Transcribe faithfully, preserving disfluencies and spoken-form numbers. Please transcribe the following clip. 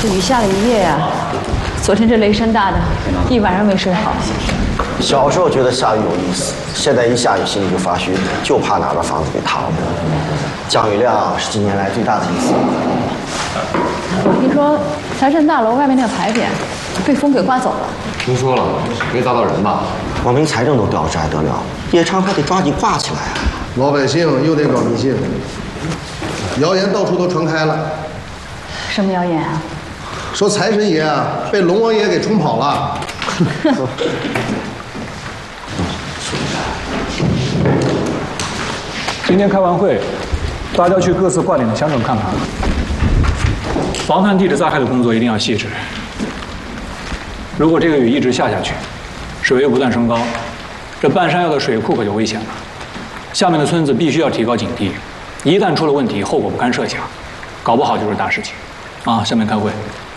这雨下了一夜呀、啊，昨天这雷声大的，一晚上没睡好。 小时候觉得下雨有意思，现在一下雨心里就发虚，就怕哪个房子给塌了。降雨量是近年来最大的一次。 我听说财政大楼外面那个牌匾被风给刮走了。 听说了，没砸到人吧？ 光凭财政都掉了，这还得了？叶昌还得抓紧挂起来啊！ 老百姓又得搞迷信，谣言到处都传开了。 什么谣言啊？ 说财神爷啊被龙王爷给冲跑了。 今天开完会，大家去各自挂点的乡镇看看。防范地质灾害的工作一定要细致。如果这个雨一直下下去，水位不断升高，这半山腰的水库可就危险了。下面的村子必须要提高警惕，一旦出了问题，后果不堪设想，搞不好就是大事情。啊，下面开会。